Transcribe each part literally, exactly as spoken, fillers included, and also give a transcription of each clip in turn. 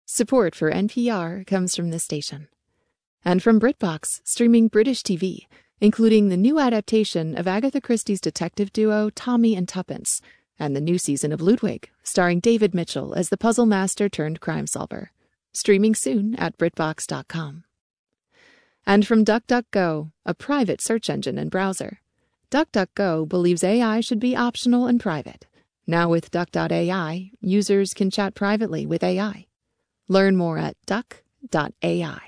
Support for N P R comes from this station. And from BritBox, streaming British T V, including the new adaptation of Agatha Christie's detective duo Tommy and Tuppence, and the new season of Ludwig, starring David Mitchell as the puzzle master turned crime solver. Streaming soon at BritBox dot com. And from DuckDuckGo, a private search engine and browser. DuckDuckGo believes A I should be optional and private. Now with Duck dot A I, users can chat privately with A I. Learn more at Duck dot A I.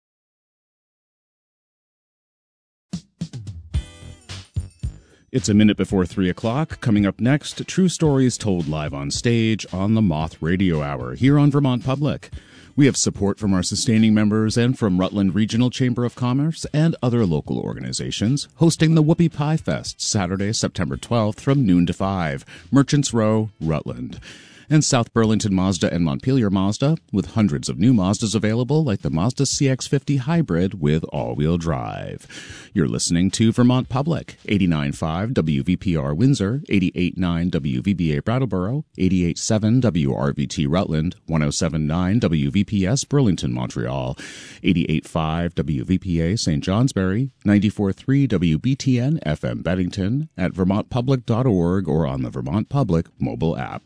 It's a minute before three o'clock. Coming up next, True Stories told live on stage on the Moth Radio Hour here on Vermont Public. We have support from our sustaining members and from Rutland Regional Chamber of Commerce and other local organizations hosting the Whoopie Pie Fest Saturday, September twelfth from noon to five, Merchants Row, Rutland. And South Burlington Mazda and Montpelier Mazda, with hundreds of new Mazdas available, like the Mazda C X fifty Hybrid with all-wheel drive. You're listening to Vermont Public, eighty-nine point five W V P R Windsor, eighty-eight point nine W V B A Brattleboro, eighty-eight point seven W R V T Rutland, one oh seven point nine W V P S Burlington, Montreal, eighty-eight point five W V P A Saint Johnsbury, ninety-four point three W B T N F M Bennington, at vermont public dot org or on the Vermont Public mobile app.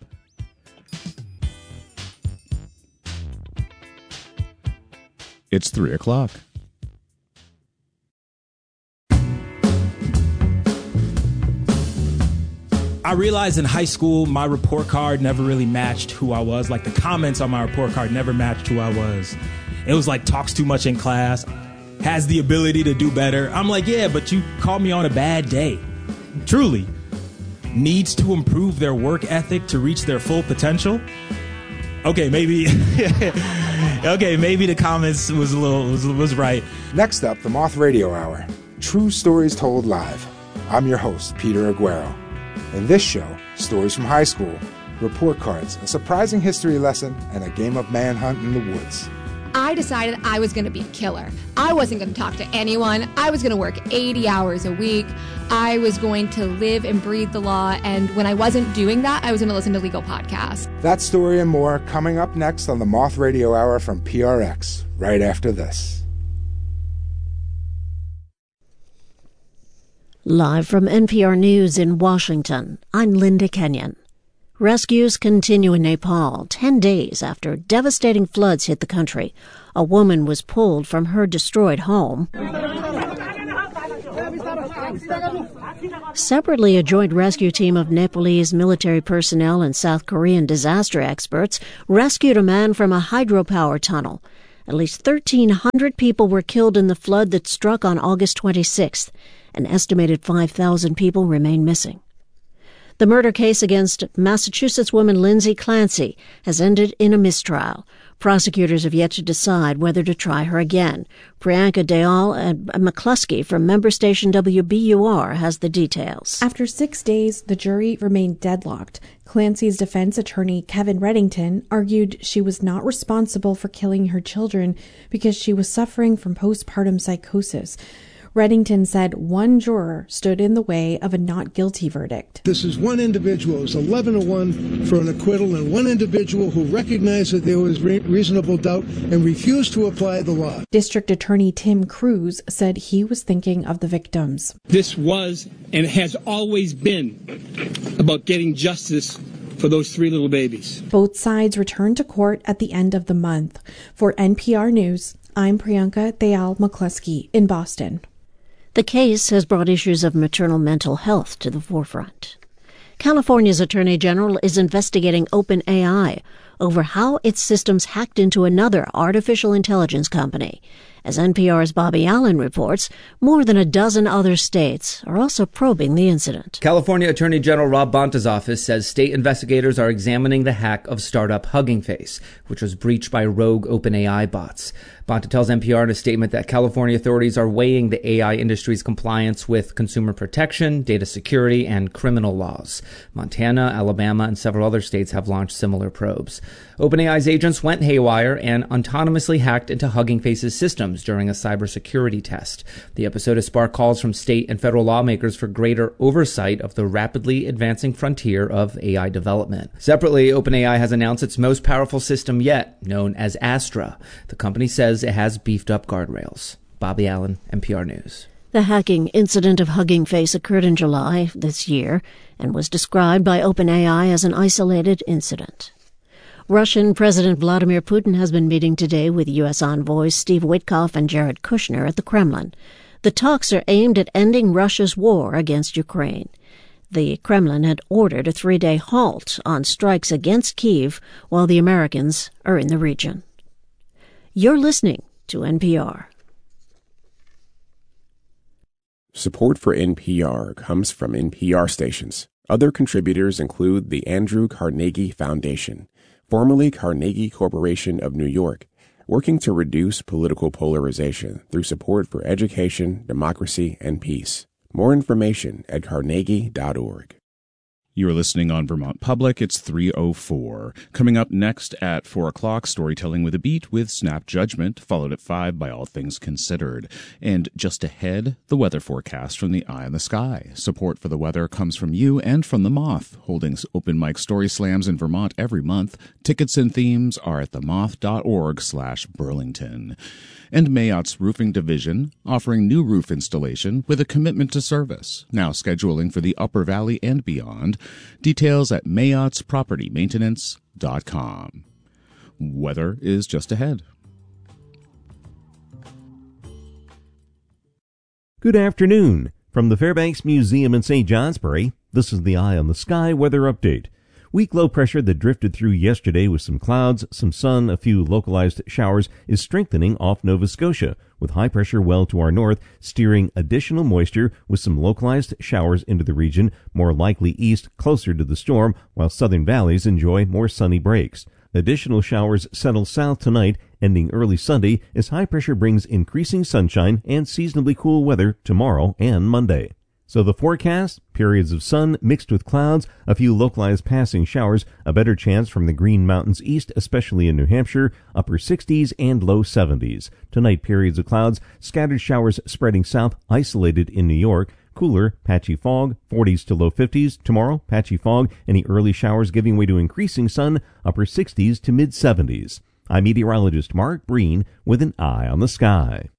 It's three o'clock. I realized in high school my report card never really matched who I was. Like the comments on my report card never matched who I was. It was like talks too much in class, has the ability to do better. I'm like, yeah, but you called me on a bad day. Truly. Needs to improve their work ethic to reach their full potential. Okay, maybe okay, maybe the comments was a little was, was right. Next up, the Moth Radio Hour. True Stories Told Live. I'm your host, Peter Aguero. In this show, stories from high school, report cards, a surprising history lesson, and a game of manhunt in the woods. I decided I was going to be a killer. I wasn't going to talk to anyone. I was going to work eighty hours a week. I was going to live and breathe the law. And when I wasn't doing that, I was going to listen to legal podcasts. That story and more coming up next on the Moth Radio Hour from P R X, right after this. Live from N P R News in Washington, I'm Linda Kenyon. Rescues continue in Nepal ten days after devastating floods hit the country. A woman was pulled from her destroyed home. Separately, a joint rescue team of Nepalese military personnel and South Korean disaster experts rescued a man from a hydropower tunnel. At least thirteen hundred people were killed in the flood that struck on August twenty-sixth. An estimated five thousand people remain missing. The murder case against Massachusetts woman Lindsay Clancy has ended in a mistrial. Prosecutors have yet to decide whether to try her again. Priyanka Dayal and McCluskey from member station W B U R has the details. After six days, the jury remained deadlocked. Clancy's defense attorney, Kevin Reddington, argued she was not responsible for killing her children because she was suffering from postpartum psychosis. Reddington said one juror stood in the way of a not guilty verdict. This is one individual. It was eleven to one for an acquittal, and one individual who recognized that there was re- reasonable doubt and refused to apply the law. District Attorney Tim Cruz said he was thinking of the victims. This was and has always been about getting justice for those three little babies. Both sides returned to court at the end of the month. For N P R News, I'm Priyanka Dayal McCluskey in Boston. The case has brought issues of maternal mental health to the forefront. California's Attorney General is investigating OpenAI over how its systems hacked into another artificial intelligence company. As N P R's Bobby Allen reports, more than a dozen other states are also probing the incident. California Attorney General Rob Bonta's office says state investigators are examining the hack of startup Hugging Face, which was breached by rogue OpenAI bots. Bonta tells N P R in a statement that California authorities are weighing the A I industry's compliance with consumer protection, data security, and criminal laws. Montana, Alabama, and several other states have launched similar probes. OpenAI's agents went haywire and autonomously hacked into Hugging Face's systems during a cybersecurity test. The episode has sparked calls from state and federal lawmakers for greater oversight of the rapidly advancing frontier of A I development. Separately, OpenAI has announced its most powerful system yet, known as Astra. The company says it has beefed up guardrails. Bobby Allen, N P R News. The hacking incident of Hugging Face occurred in July this year and was described by OpenAI as an isolated incident. Russian President Vladimir Putin has been meeting today with U S envoys Steve Witkoff and Jared Kushner at the Kremlin. The talks are aimed at ending Russia's war against Ukraine. The Kremlin had ordered a three-day halt on strikes against Kyiv while the Americans are in the region. You're listening to N P R. Support for N P R comes from N P R stations. Other contributors include the Andrew Carnegie Foundation, formerly Carnegie Corporation of New York, working to reduce political polarization through support for education, democracy, and peace. More information at carnegie dot org. You're listening on Vermont Public. It's three oh four. Coming up next at four o'clock, Storytelling with a Beat with Snap Judgment, followed at five by All Things Considered. And just ahead, the weather forecast from the Eye in the Sky. Support for the weather comes from you and from The Moth, holding open mic story slams in Vermont every month. Tickets and themes are at themoth.org slash Burlington. And Mayottes Roofing Division, offering new roof installation with a commitment to service. Now scheduling for the Upper Valley and beyond. Details at mayotts property maintenance dot com. Weather is just ahead. Good afternoon. From the Fairbanks Museum in Saint Johnsbury, this is the Eye on the Sky weather update. Weak low pressure that drifted through yesterday with some clouds, some sun, a few localized showers is strengthening off Nova Scotia, with high pressure well to our north, steering additional moisture with some localized showers into the region, more likely east closer to the storm, while southern valleys enjoy more sunny breaks. Additional showers settle south tonight, ending early Sunday, as high pressure brings increasing sunshine and seasonably cool weather tomorrow and Monday. So the forecast, periods of sun mixed with clouds, a few localized passing showers, a better chance from the Green Mountains east, especially in New Hampshire, upper sixties and low seventies. Tonight, periods of clouds, scattered showers spreading south, isolated in New York. Cooler, patchy fog, forties to low fifties. Tomorrow, patchy fog, any early showers giving way to increasing sun, upper sixties to mid seventies. I'm meteorologist Mark Breen with an Eye on the Sky.